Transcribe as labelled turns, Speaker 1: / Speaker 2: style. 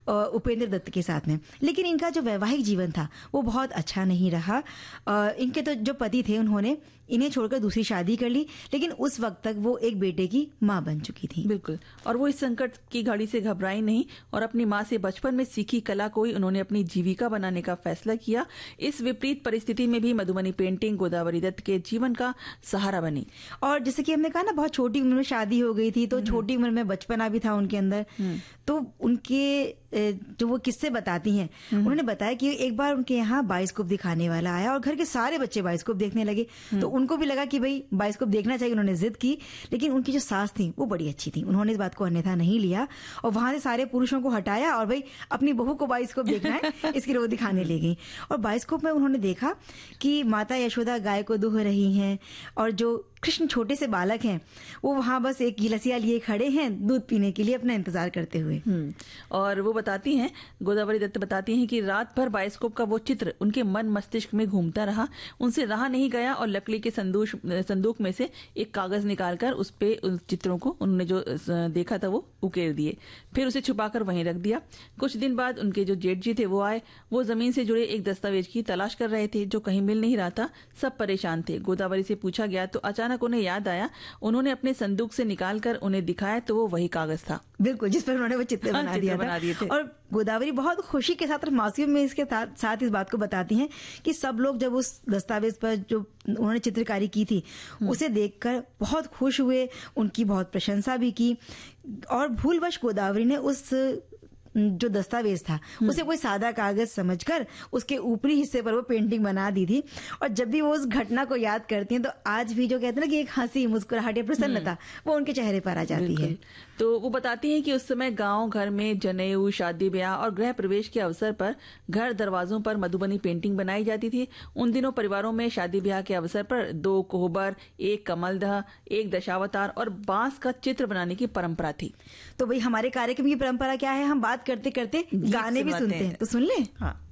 Speaker 1: उपेंद्र दत्त के साथ में। लेकिन इनका जो वैवाहिक जीवन था वो बहुत अच्छा नहीं रहा। इनके तो जो पति थे उन्होंने इन्हें छोड़कर दूसरी शादी कर ली, लेकिन उस वक्त तक वो एक बेटे की माँ बन चुकी थी।
Speaker 2: बिल्कुल, और वो इस संकट की घड़ी से घबराई नहीं और अपनी माँ से बचपन में सीखी कला को ही उन्होंने अपनी जीविका बनाने का फैसला किया। इस विपरीत परिस्थिति में भी मधुबनी पेंटिंग गोदावरी दत्त के जीवन का सहारा बनी।
Speaker 1: और जैसे कि हमने कहा ना, बहुत छोटी उम्र में शादी हो गई थी, तो छोटी उम्र में बचपना भी था उनके अंदर। तो उनके जो वो किस्से बताती हैं, उन्होंने बताया कि एक बार उनके यहाँ बायोस्कोप दिखाने वाला आया और घर के सारे बच्चे बायोस्कोप देखने लगे। तो उनको भी लगा कि भाई बायोस्कोप देखना चाहिए, उन्होंने जिद की। लेकिन उनकी जो सास थी वो बड़ी अच्छी थी, उन्होंने इस बात को अन्यथा नहीं लिया और वहां से सारे पुरुषों को हटाया और भाई अपनी बहू को बायोस्कोप देखना है इसकी वो दिखाने ले गई। और बायोस्कोप में उन्होंने देखा कि माता यशोदा गाय को दूह रही हैं और जो कृष्ण छोटे से बालक हैं वो वहां बस एक गिलसिया लिए खड़े हैं दूध पीने के लिए अपना इंतजार करते हुए।
Speaker 2: और वो बताती हैं, गोदावरी दत्त बताती हैं कि रात भर बायोस्कोप का वो चित्र उनके मन मस्तिष्क में घूमता रहा, उनसे रहा नहीं गया और लकड़ी के संदूक में से एक कागज निकालकर उस पे उन चित्रों को उन्होंने जो देखा था वो उकेर दिए, फिर उसे छुपाकर वहीं रख दिया। कुछ दिन बाद उनके जो जेठ जी थे वो आए, वो जमीन से जुड़े एक दस्तावेज की तलाश कर रहे थे जो कहीं मिल नहीं रहा था। सब परेशान थे। गोदावरी से पूछा गया तो अचानक उन्हें याद आया, उन्होंने अपने संदूक से निकालकर उन्हें दिखाया तो वो वही कागज था,
Speaker 1: बिल्कुल जिस पर उन्होंने वो चित्र बना दिए थे। और गोदावरी बहुत खुशी के साथ और मासूम में इसके साथ इस बात को बताती हैं कि सब लोग जब उस दस्तावेज पर जो उन्होंने चित्रकारी की थी उसे देखकर बहुत खुश हुए, उनकी बहुत प्रशंसा भी की। और भूलवश गोदावरी ने उस जो दस्तावेज था उसे कोई सादा कागज समझकर उसके ऊपरी हिस्से पर वो पेंटिंग बना दी थी। और जब भी वो उस घटना को याद करती हैं तो आज भी जो कहते हैं ना कि एक हंसी मुस्कुराहट या प्रसन्नता वो उनके चेहरे पर आ जाती है।
Speaker 2: तो वो बताती हैं कि उस समय गांव घर में जनेऊ, शादी ब्याह और गृह प्रवेश के अवसर पर घर दरवाजों पर मधुबनी पेंटिंग बनाई जाती थी। उन दिनों परिवारों में शादी ब्याह के अवसर पर 2 कोहबर, 1 कमलदह, 1 दशावतार और बांस का चित्र बनाने की परंपरा थी।
Speaker 1: तो भाई हमारे कार्यक्रम की परंपरा क्या है, हम बात करते करते गाने भी सुनते हैं, तो सुन ले।
Speaker 2: हाँ।